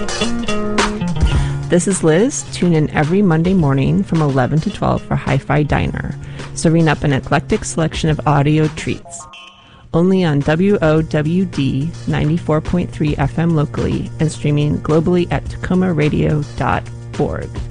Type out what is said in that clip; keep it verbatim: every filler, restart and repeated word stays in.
This is Liz. Tune in every Monday morning from eleven to twelve for Hi-Fi Diner, serving up an eclectic selection of audio treats. Only on W O W D ninety-four point three F M locally and streaming globally at tacoma radio dot org.